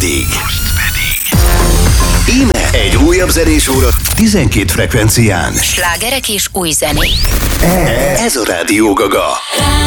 pedig íme egy újabb zenés óra 12 frekvencián. Slágerek és új zenék. Ez a Rádió Gaga.